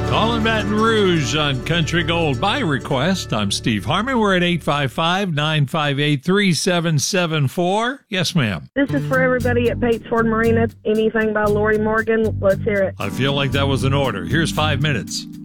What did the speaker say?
Calling Baton Rouge on Country Gold by request. I'm Steve Harmon. We're at 855-958-3774. Yes, ma'am. This is for everybody at Pates Ford Marina. Anything by Lori Morgan. Let's hear it. I feel like that was an order. Here's 5 minutes.